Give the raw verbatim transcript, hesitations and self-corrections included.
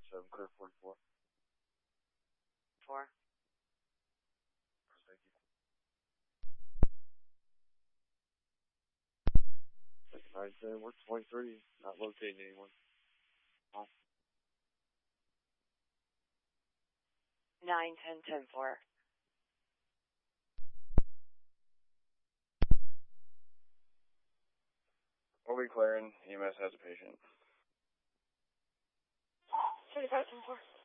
seven, clear forty-four. Four. Thank you. Nine ten, we're twenty-three, not locating anyone. Oh. Nine ten ten four. We'll be clearing. E M S has a patient. thirty-five ten four.